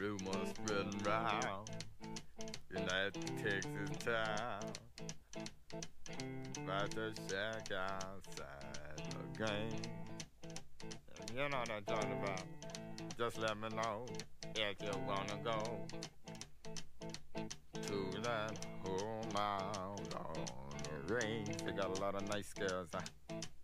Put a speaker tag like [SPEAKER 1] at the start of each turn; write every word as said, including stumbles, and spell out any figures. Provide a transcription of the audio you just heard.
[SPEAKER 1] rumors spreading round in that Texas town about the shack outside the game. You know what I'm talking about. Just let me know if you wanna go to that home out on the range. They got a lot of nice girls. Huh?